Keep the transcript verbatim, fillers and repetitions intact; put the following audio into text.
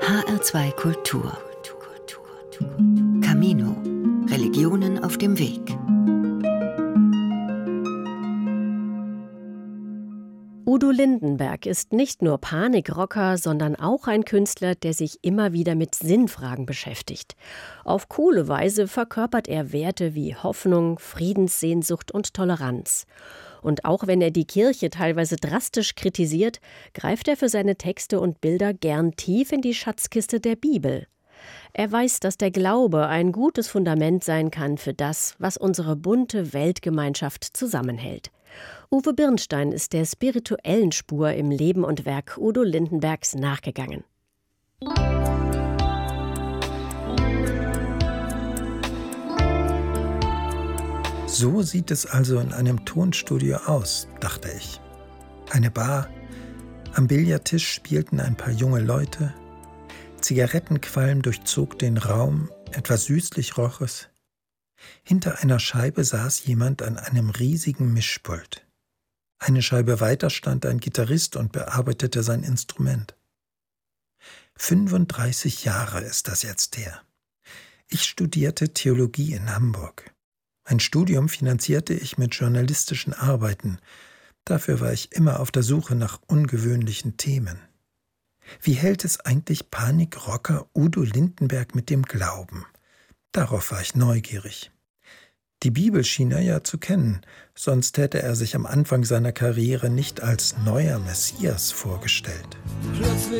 H R zwei Kultur. Camino. Religionen auf dem Weg. Udo Lindenberg ist nicht nur Panikrocker, sondern auch ein Künstler, der sich immer wieder mit Sinnfragen beschäftigt. Auf coole Weise verkörpert er Werte wie Hoffnung, Friedenssehnsucht und Toleranz. Und auch wenn er die Kirche teilweise drastisch kritisiert, greift er für seine Texte und Bilder gern tief in die Schatzkiste der Bibel. Er weiß, dass der Glaube ein gutes Fundament sein kann für das, was unsere bunte Weltgemeinschaft zusammenhält. Uwe Birnstein ist der spirituellen Spur im Leben und Werk Udo Lindenbergs nachgegangen. So sieht es also in einem Tonstudio aus, dachte ich. Eine Bar, am Billardtisch spielten ein paar junge Leute, Zigarettenqualm durchzog den Raum, etwas süßlich roch es. Hinter einer Scheibe saß jemand an einem riesigen Mischpult. Eine Scheibe weiter stand ein Gitarrist und bearbeitete sein Instrument. fünfunddreißig Jahre ist das jetzt her. Ich studierte Theologie in Hamburg. Mein Studium finanzierte ich mit journalistischen Arbeiten. Dafür war ich immer auf der Suche nach ungewöhnlichen Themen. Wie hält es eigentlich Panikrocker Udo Lindenberg mit dem Glauben? Darauf war ich neugierig. Die Bibel schien er ja zu kennen, sonst hätte er sich am Anfang seiner Karriere nicht als neuer Messias vorgestellt. Plötzlich